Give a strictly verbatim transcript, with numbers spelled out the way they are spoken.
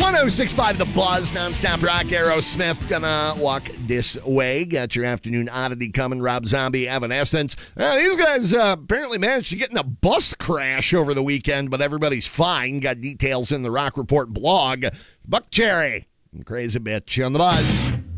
one oh six point five The Buzz, nonstop rock. Aerosmith gonna walk this way. Got your afternoon oddity coming. Rob Zombie, Evanescence. Uh, these guys uh, apparently managed to get in a bus crash over the weekend, but everybody's fine. Got details in the Rock Report blog. Buck Cherry, Crazy Bitch on The Buzz.